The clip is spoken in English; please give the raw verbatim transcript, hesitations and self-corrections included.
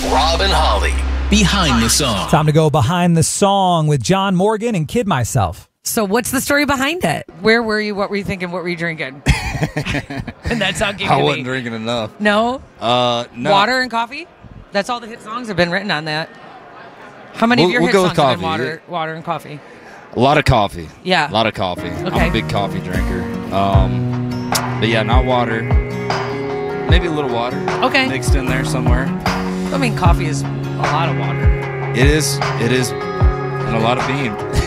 Rob and Holly. Behind the Song. Time to go behind the song with John Morgan and Kid Myself. So what's the story behind it? Where were you? What were you thinking? What were you drinking? And that's how I wasn't drinking enough. No? Uh, no. Water and coffee? That's all the hit songs have been written on that. How many We'll- of your we'll hit go songs with have been coffee. water, water and coffee? A lot of coffee. Yeah. A lot of coffee. Okay. I'm a big coffee drinker. Um, but yeah, not water. Maybe a little water. Okay. Mixed in there somewhere. I mean, coffee is a lot of water. It is. It is. And a lot of bean.